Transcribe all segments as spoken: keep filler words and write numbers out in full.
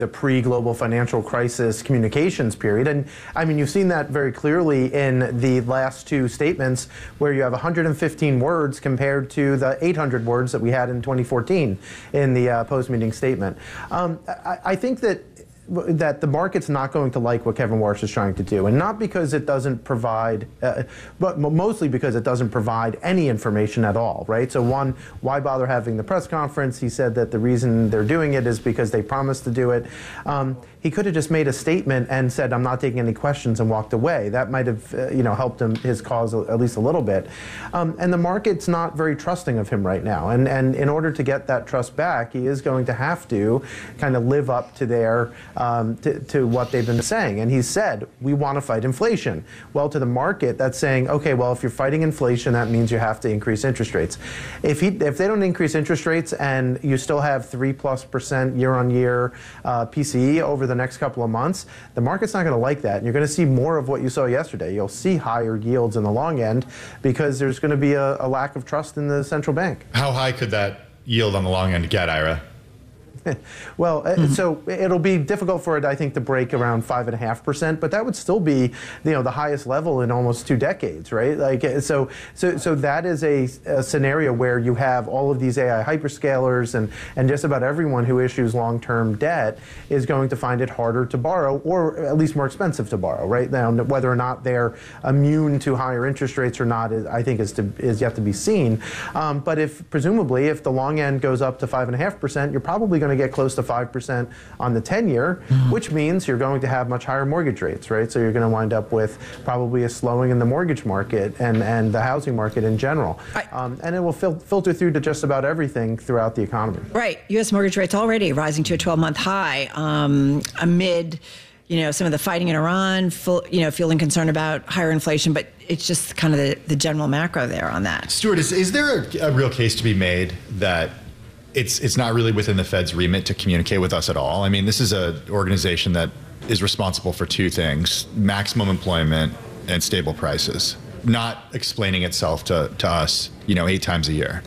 the pre-global financial crisis communications period. And I mean, you've seen that very clearly in the last two statements where you have one hundred fifteen words compared to the eight hundred words that we had in twenty fourteen in the uh, post-meeting statement. Um, I, I think that that the market's not going to like what Kevin Warsh is trying to do, and not because it doesn't provide, uh, but mostly because it doesn't provide any information at all, right? So one, why bother having the press conference? He said that the reason they're doing it is because they promised to do it. Um, he could have just made a statement and said, I'm not taking any questions, and walked away. That might have, uh, you know, helped him, his cause at least a little bit. Um, and the market's not very trusting of him right now. And, and in order to get that trust back, he is going to have to kind of live up to their Um, to, to what they've been saying. And he said, we want to fight inflation. Well, to the market, that's saying, okay, well, if you're fighting inflation, that means you have to increase interest rates. If he, if they don't increase interest rates and you still have three plus percent year on year uh, P C E over the next couple of months, the market's not going to like that. And you're going to see more of what you saw yesterday. You'll see higher yields in the long end because there's going to be a, a lack of trust in the central bank. How high could that yield on the long end get, Ira? Well, mm-hmm. so it'll be difficult for it, I think, to break around five and a half percent, but that would still be, you know, the highest level in almost two decades, right? Like, so, so, so that is a, a scenario where you have all of these A I hyperscalers and and just about everyone who issues long-term debt is going to find it harder to borrow, or at least more expensive to borrow, right? Now, whether or not they're immune to higher interest rates or not, is, I think, is to is yet to be seen. Um, but if presumably, if the long end goes up to five and a half percent, you're probably going to get close to five percent on the ten-year, mm-hmm. which means you're going to have much higher mortgage rates, right? So you're going to wind up with probably a slowing in the mortgage market and, and the housing market in general. I, um, and it will fil filter through to just about everything throughout the economy. Right. U S mortgage rates already rising to a twelve-month high um, amid, you know, some of the fighting in Iran, full, you know, feeling concerned about higher inflation, but it's just kind of the, the general macro there on that. Stuart, is, is there a, a real case to be made that It's it's not really within the Fed's remit to communicate with us at all? I mean, this is an organization that is responsible for two things: maximum employment and stable prices. Not explaining itself to, to us, you know, eight times a year.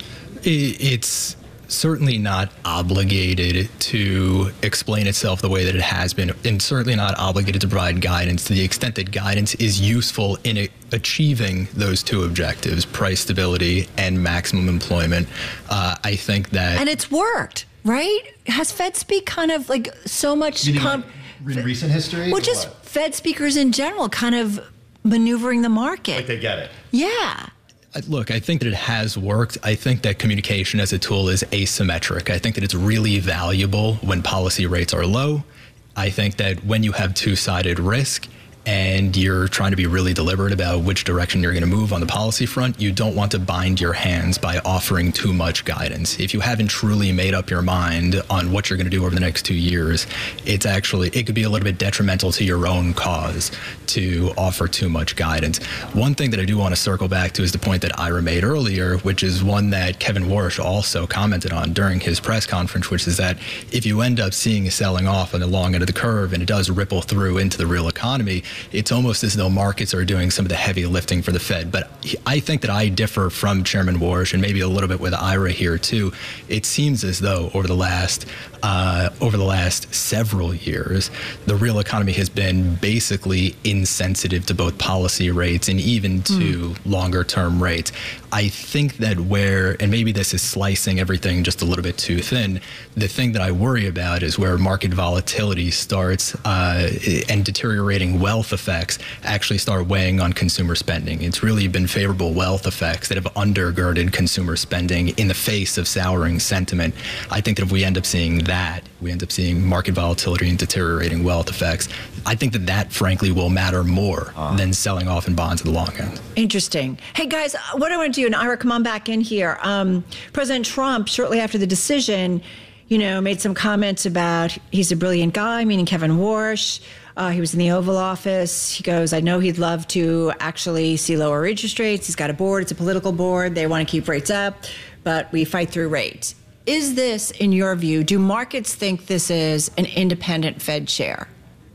It's certainly not obligated to explain itself the way that it has been, and certainly not obligated to provide guidance to the extent that guidance is useful in a, achieving those two objectives, price stability and maximum employment. Uh, I think that... And it's worked, right? Has Fed speak kind of like so much... Com in recent history? Well, just what? Fed speakers in general kind of maneuvering the market. Like they get it. Yeah. Look, I think that it has worked. I think that communication as a tool is asymmetric. I think that it's really valuable when policy rates are low. I think that when you have two-sided risk and you're trying to be really deliberate about which direction you're going to move on the policy front, you don't want to bind your hands by offering too much guidance. If you haven't truly made up your mind on what you're going to do over the next two years, it's actually, it could be a little bit detrimental to your own cause to offer too much guidance. One thing that I do want to circle back to is the point that Ira made earlier, which is one that Kevin Warsh also commented on during his press conference, which is that if you end up seeing a selling off on the long end of the curve and it does ripple through into the real economy, it's almost as though markets are doing some of the heavy lifting for the Fed. But I think that I differ from Chairman Warsh, and maybe a little bit with Ira here too. It seems as though over the last uh, over the last several years, the real economy has been basically insensitive to both policy rates and even to mm. longer term rates. I think that where, and maybe this is slicing everything just a little bit too thin, the thing that I worry about is where market volatility starts uh, and deteriorating wealth effects actually start weighing on consumer spending. It's really been favorable wealth effects that have undergirded consumer spending in the face of souring sentiment. I think that if we end up seeing that, we end up seeing market volatility and deteriorating wealth effects, I think that that, frankly, will matter more uh. than selling off in bonds at the long end. Interesting. Hey, guys, what I want to do, and Ira, come on back in here. Um, President Trump, shortly after the decision, you know, made some comments about he's a brilliant guy, meaning Kevin Warsh. Uh, he was in the Oval Office. He goes, I know he'd love to actually see lower interest rates. He's got a board. It's a political board. They want to keep rates up, but we fight through rates. Is this, in your view, do markets think this is an independent Fed chair?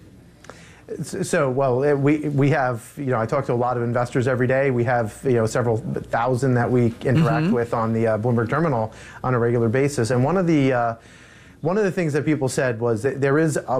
So, well, we we have, you know, I talk to a lot of investors every day. We have, you know, several thousand that we interact mm-hmm. with on the uh, Bloomberg terminal on a regular basis. And one of the uh, one of the things that people said was that there is a